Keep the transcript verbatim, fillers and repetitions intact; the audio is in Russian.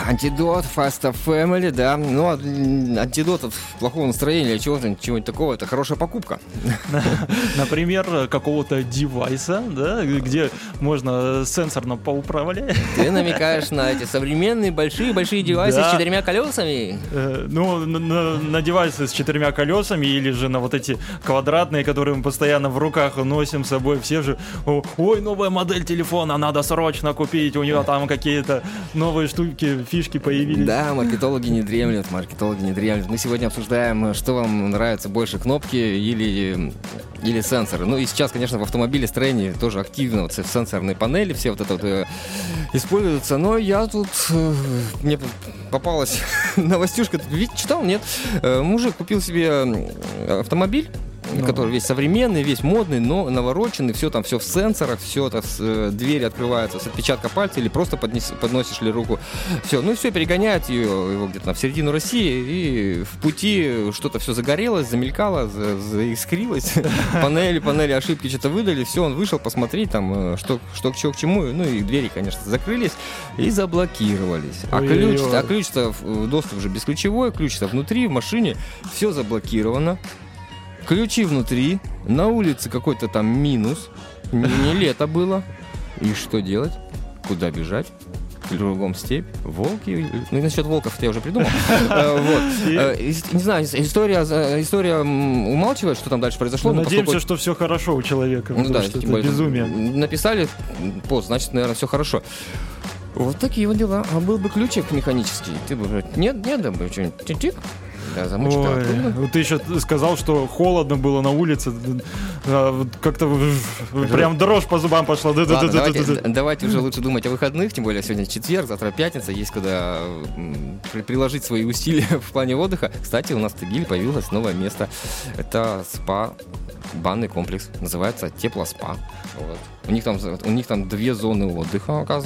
антидот, Fast Family, да. Ну, антидот от плохого настроения или чего-то, чего-нибудь такого, это хорошая покупка. Например, какого-то девайса, да, где можно сенсорно поуправлять. Ты намекаешь на эти современные большие-большие девайсы Да. с четырьмя колесами? Э, Ну, на, на- на девайсы с четырьмя колесами или же на вот эти квадратные, которые мы постоянно в руках носим с собой. Все же, «О, ой, новая модель телефона, надо срочно купить, у нее там какие-то новые штуки, фишки появились». Да, маркетологи не дремлют, маркетологи не дремлют. Мы сегодня обсуждаем, что вам нравится больше, кнопки или, или сенсоры. Ну и сейчас, конечно, в автомобилестроении тоже активно вот сенсорные панели, все вот это вот э, используются. Но я тут, э, мне попалась новостюшка, видите, читал, нет? Э, мужик купил себе э, автомобиль, Ну. который весь современный, весь модный, но навороченный, все там, все в сенсорах, все это, с, э, двери открываются с отпечатка пальца или просто поднес, подносишь ли руку, все, ну и все, перегоняет ее, его где-то в середину России, и в пути что-то все загорелось, замелькало, за, заискрилось, панели, панели, ошибки что-то выдали, все, он вышел посмотреть там, э, что, что к чему, к чему, ну и двери, конечно, закрылись и заблокировались. А ключ, а ключ-то, в- доступ же бесключевой, ключ-то внутри, в машине, все заблокировано. Ключи внутри, на улице какой-то там минус, не, не лето было. И что делать? Куда бежать? Кругом степь, волки. Ну, насчет волков я уже придумал. Э, вот. Э, ис- Не знаю, история э, история м, умалчивает, что там дальше произошло. Ну, но надеемся, поскольку- что все хорошо у человека, Ну потому да, что тем это более, безумие. написали пост, значит, наверное, все хорошо. Вот такие вот дела. А был бы ключик механический, ты бы говоришь, нет, нет, да бы что-нибудь тик-тик. Да, замочек. Ой, вот ты еще сказал, что холодно было на улице. А, вот как-то в- прям дрожь по зубам пошла. Ладно, Да-да-да-да-да. давайте, давайте уже лучше думать о выходных, тем более сегодня четверг, завтра пятница, есть куда м, при- приложить свои усилия в плане отдыха. Кстати, у нас в Тагиле появилось новое место. Это спа, банный комплекс, называется Теплоспа. Вот. У них там, у них там две зоны отдыха, оказывается.